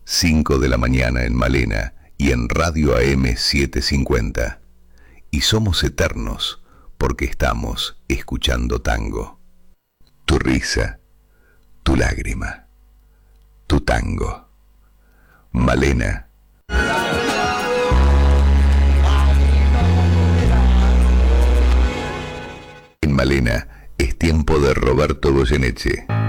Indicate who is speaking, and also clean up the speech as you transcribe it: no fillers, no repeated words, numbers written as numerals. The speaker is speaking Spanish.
Speaker 1: 5 de la mañana en Malena y en Radio AM 750. Y somos eternos porque estamos escuchando tango. Tu risa, tu lágrima, tu tango. Malena. En Malena es tiempo de Roberto Goyeneche.